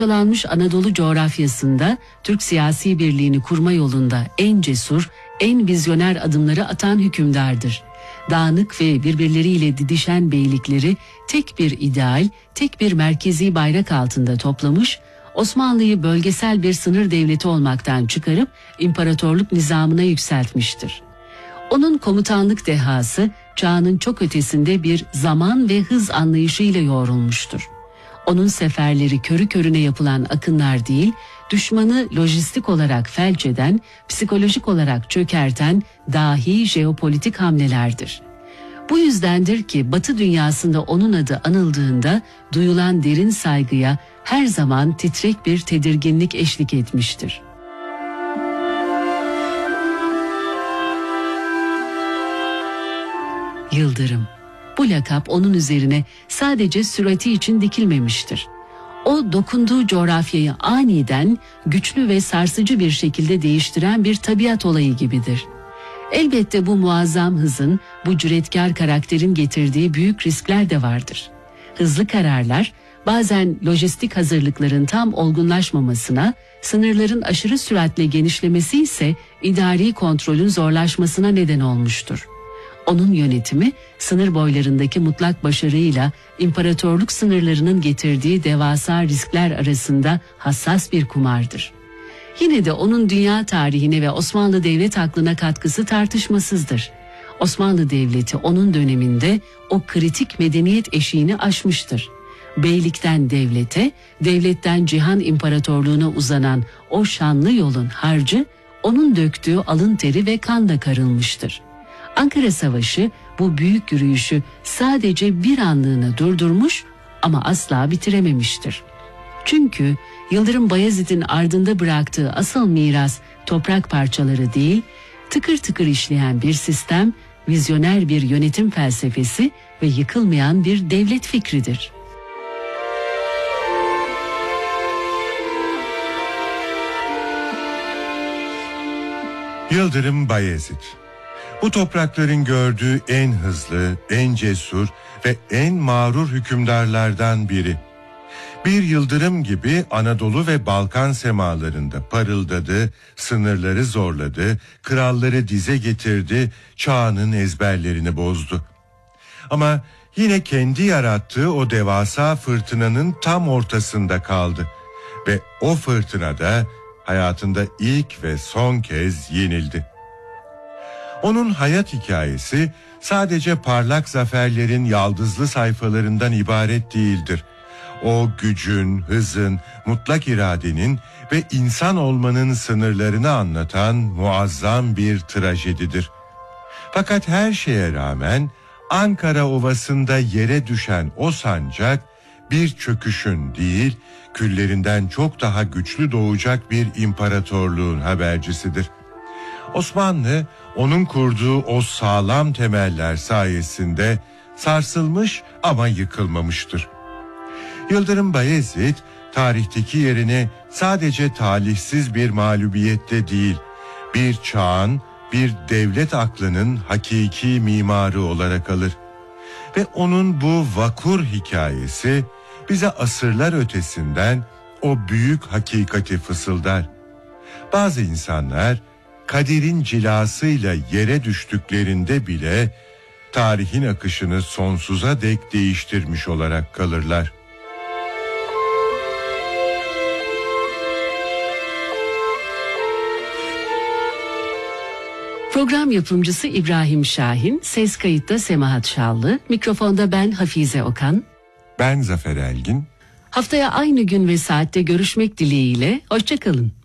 parçalanmış Anadolu coğrafyasında Türk siyasi birliğini kurma yolunda en cesur, en vizyoner adımları atan hükümdardır. Dağınık ve birbirleriyle didişen beylikleri tek bir ideal, tek bir merkezi bayrak altında toplamış, Osmanlı'yı bölgesel bir sınır devleti olmaktan çıkarıp imparatorluk nizamına yükseltmiştir. Onun komutanlık dehası çağının çok ötesinde bir zaman ve hız anlayışıyla yoğrulmuştur. Onun seferleri körü körüne yapılan akınlar değil, düşmanı lojistik olarak felç eden, psikolojik olarak çökerten dahi jeopolitik hamlelerdir. Bu yüzdendir ki Batı dünyasında onun adı anıldığında duyulan derin saygıya her zaman titrek bir tedirginlik eşlik etmiştir. Yıldırım. Bu lakap onun üzerine sadece sürati için dikilmemiştir. O dokunduğu coğrafyayı aniden güçlü ve sarsıcı bir şekilde değiştiren bir tabiat olayı gibidir. Elbette bu muazzam hızın, bu cüretkar karakterin getirdiği büyük riskler de vardır. Hızlı kararlar, bazen lojistik hazırlıkların tam olgunlaşmamasına, sınırların aşırı süratle genişlemesi ise idari kontrolün zorlaşmasına neden olmuştur. Onun yönetimi, sınır boylarındaki mutlak başarıyla imparatorluk sınırlarının getirdiği devasa riskler arasında hassas bir kumardır. Yine de onun dünya tarihine ve Osmanlı devlet aklına katkısı tartışmasızdır. Osmanlı Devleti onun döneminde o kritik medeniyet eşiğini aşmıştır. Beylikten devlete, devletten cihan imparatorluğuna uzanan o şanlı yolun harcı, onun döktüğü alın teri ve kanla karılmıştır. Ankara Savaşı bu büyük yürüyüşü sadece bir anlığına durdurmuş ama asla bitirememiştir. Çünkü Yıldırım Bayezid'in ardında bıraktığı asıl miras toprak parçaları değil, tıkır tıkır işleyen bir sistem, vizyoner bir yönetim felsefesi ve yıkılmayan bir devlet fikridir. Yıldırım Bayezid, bu toprakların gördüğü en hızlı, en cesur ve en mağrur hükümdarlardan biri. Bir yıldırım gibi Anadolu ve Balkan semalarında parıldadı, sınırları zorladı, kralları dize getirdi, çağının ezberlerini bozdu. Ama yine kendi yarattığı o devasa fırtınanın tam ortasında kaldı ve o fırtınada hayatında ilk ve son kez yenildi. Onun hayat hikayesi sadece parlak zaferlerin yaldızlı sayfalarından ibaret değildir. O gücün, hızın, mutlak iradenin ve insan olmanın sınırlarını anlatan muazzam bir trajedidir. Fakat her şeye rağmen Ankara Ovası'nda yere düşen o sancak bir çöküşün değil, küllerinden çok daha güçlü doğacak bir imparatorluğun habercisidir. Osmanlı, onun kurduğu o sağlam temeller sayesinde sarsılmış ama yıkılmamıştır. Yıldırım Bayezid, tarihteki yerini sadece talihsiz bir mağlubiyette değil, bir çağın, bir devlet aklının hakiki mimarı olarak alır. Ve onun bu vakur hikayesi bize asırlar ötesinden o büyük hakikati fısıldar. Bazı insanlar kaderin cilasıyla yere düştüklerinde bile tarihin akışını sonsuza dek değiştirmiş olarak kalırlar. Program yapımcısı İbrahim Şahin, ses kayıtta Semahat Şallı, mikrofonda ben Hafize Okan. Ben Zafer Elgin. Haftaya aynı gün ve saatte görüşmek dileğiyle, hoşça kalın.